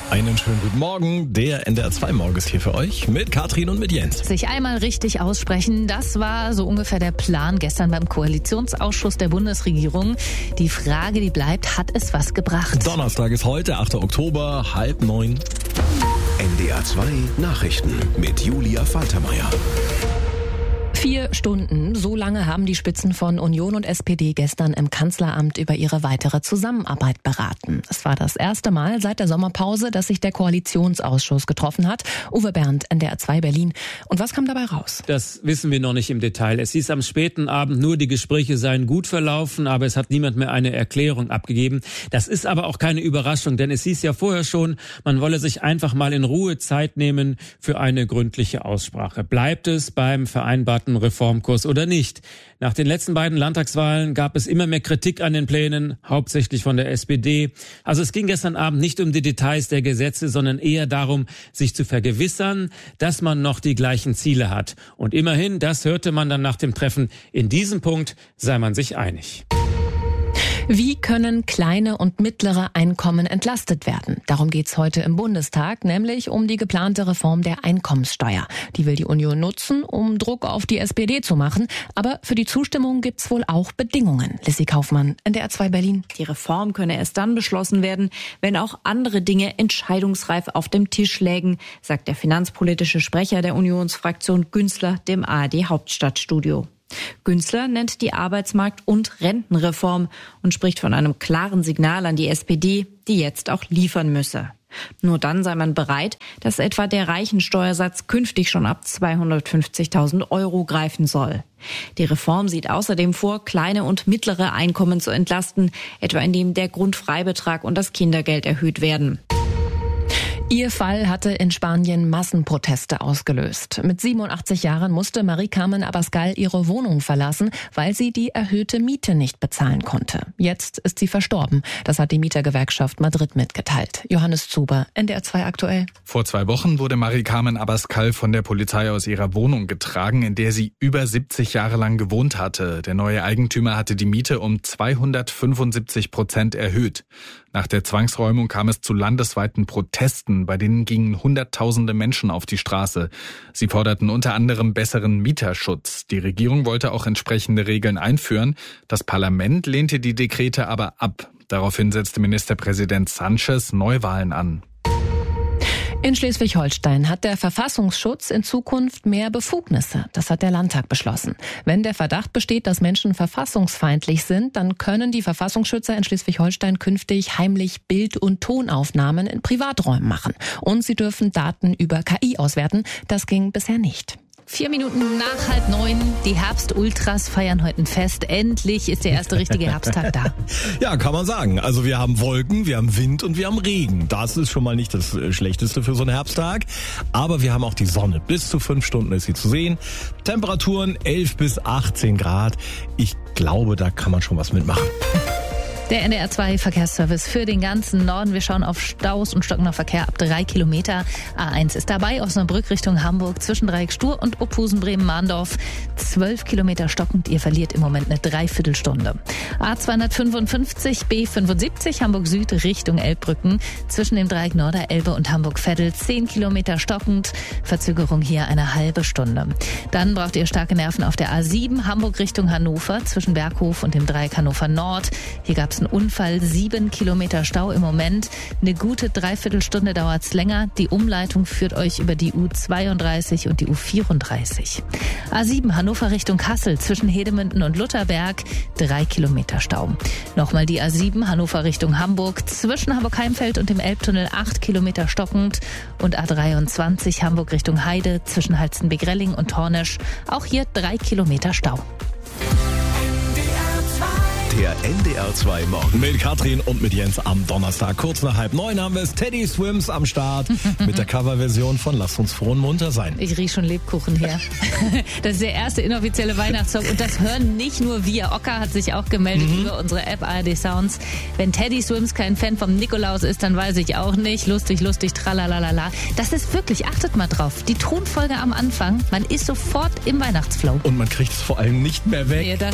Einen schönen guten Morgen. Der NDR 2 Morgen ist hier für euch mit Katrin und mit Jens. Sich einmal richtig aussprechen, das war so ungefähr der Plan gestern beim Koalitionsausschuss der Bundesregierung. Die Frage, die bleibt, hat es was gebracht? Donnerstag ist heute, 8. Oktober, 8:30. NDR 2 Nachrichten mit Julia Faltermeier. 4 Stunden, so lange haben die Spitzen von Union und SPD gestern im Kanzleramt über ihre weitere Zusammenarbeit beraten. Es war das erste Mal seit der Sommerpause, dass sich der Koalitionsausschuss getroffen hat. Uwe Bernd, NDR 2 Berlin. Und was kam dabei raus? Das wissen wir noch nicht im Detail. Es hieß am späten Abend nur, die Gespräche seien gut verlaufen, aber es hat niemand mehr eine Erklärung abgegeben. Das ist aber auch keine Überraschung, denn es hieß ja vorher schon, man wolle sich einfach mal in Ruhe Zeit nehmen für eine gründliche Aussprache. Bleibt es beim vereinbarten Reformkurs oder nicht? Nach den letzten beiden Landtagswahlen gab es immer mehr Kritik an den Plänen, hauptsächlich von der SPD. Also es ging gestern Abend nicht um die Details der Gesetze, sondern eher darum, sich zu vergewissern, dass man noch die gleichen Ziele hat. Und immerhin, das hörte man dann nach dem Treffen, in diesem Punkt sei man sich einig. Wie können kleine und mittlere Einkommen entlastet werden? Darum geht's heute im Bundestag, nämlich um die geplante Reform der Einkommenssteuer. Die will die Union nutzen, um Druck auf die SPD zu machen. Aber für die Zustimmung gibt's wohl auch Bedingungen. Lissy Kaufmann, NDR 2 Berlin. Die Reform könne erst dann beschlossen werden, wenn auch andere Dinge entscheidungsreif auf dem Tisch lägen, sagt der finanzpolitische Sprecher der Unionsfraktion Günzler dem ARD-Hauptstadtstudio. Günzler nennt die Arbeitsmarkt- und Rentenreform und spricht von einem klaren Signal an die SPD, die jetzt auch liefern müsse. Nur dann sei man bereit, dass etwa der Reichensteuersatz künftig schon ab 250.000 € greifen soll. Die Reform sieht außerdem vor, kleine und mittlere Einkommen zu entlasten, etwa indem der Grundfreibetrag und das Kindergeld erhöht werden. Ihr Fall hatte in Spanien Massenproteste ausgelöst. Mit 87 Jahren musste Mari-Carmen Abascal ihre Wohnung verlassen, weil sie die erhöhte Miete nicht bezahlen konnte. Jetzt ist sie verstorben. Das hat die Mietergewerkschaft Madrid mitgeteilt. Johannes Zuber, NDR 2 aktuell. Vor 2 Wochen wurde Mari-Carmen Abascal von der Polizei aus ihrer Wohnung getragen, in der sie über 70 Jahre lang gewohnt hatte. Der neue Eigentümer hatte die Miete um 275% erhöht. Nach der Zwangsräumung kam es zu landesweiten Protesten, bei denen gingen Hunderttausende Menschen auf die Straße. Sie forderten unter anderem besseren Mieterschutz. Die Regierung wollte auch entsprechende Regeln einführen. Das Parlament lehnte die Dekrete aber ab. Daraufhin setzte Ministerpräsident Sánchez Neuwahlen an. In Schleswig-Holstein hat der Verfassungsschutz in Zukunft mehr Befugnisse. Das hat der Landtag beschlossen. Wenn der Verdacht besteht, dass Menschen verfassungsfeindlich sind, dann können die Verfassungsschützer in Schleswig-Holstein künftig heimlich Bild- und Tonaufnahmen in Privaträumen machen. Und sie dürfen Daten über KI auswerten. Das ging bisher nicht. 4 Minuten nach 8:30. Die Herbst-Ultras feiern heute ein Fest. Endlich ist der erste richtige Herbsttag da. Ja, kann man sagen. Also wir haben Wolken, wir haben Wind und wir haben Regen. Das ist schon mal nicht das Schlechteste für so einen Herbsttag. Aber wir haben auch die Sonne. Bis zu 5 Stunden ist sie zu sehen. Temperaturen 11 bis 18 Grad. Ich glaube, da kann man schon was mitmachen. Der NDR 2 Verkehrsservice für den ganzen Norden. Wir schauen auf Staus und stockender Verkehr ab 3 Kilometer. A1 ist dabei, Osnabrück Richtung Hamburg, zwischen Dreieck Stur und Opusen, Bremen-Mahndorf. 12 Kilometer stockend, ihr verliert im Moment eine Dreiviertelstunde. A255, B75, Hamburg Süd Richtung Elbbrücken, zwischen dem Dreieck Norderelbe und Hamburg-Veddel. 10 Kilometer stockend, Verzögerung hier eine halbe Stunde. Dann braucht ihr starke Nerven auf der A7, Hamburg Richtung Hannover, zwischen Berghof und dem Dreieck Hannover Nord. Hier gab es einen Unfall, 7 Kilometer Stau im Moment. Eine gute Dreiviertelstunde dauert es länger. Die Umleitung führt euch über die U32 und die U34. A7 Hannover Richtung Kassel, zwischen Hedemünden und Lutherberg, 3 Kilometer Stau. Nochmal die A7 Hannover Richtung Hamburg, zwischen Hamburg-Heimfeld und dem Elbtunnel 8 Kilometer stockend. Und A23 Hamburg Richtung Heide, zwischen Halstenbek-Relling und Hornisch, auch hier 3 Kilometer Stau. Der NDR 2 Morgen. Mit Katrin und mit Jens am Donnerstag. Kurz nach 8:30 haben wir es. Teddy Swims am Start mit der Coverversion von Lass uns froh und munter sein. Ich rieche schon Lebkuchen hier. Das ist der erste inoffizielle Weihnachtssong und das hören nicht nur wir. Ocker hat sich auch gemeldet über unsere App ARD Sounds. Wenn Teddy Swims kein Fan vom Nikolaus ist, dann weiß ich auch nicht. Lustig, lustig, tralalala. Das ist wirklich, achtet mal drauf, die Tonfolge am Anfang, man ist sofort im Weihnachtsflow. Und man kriegt es vor allem nicht mehr weg. Ja, das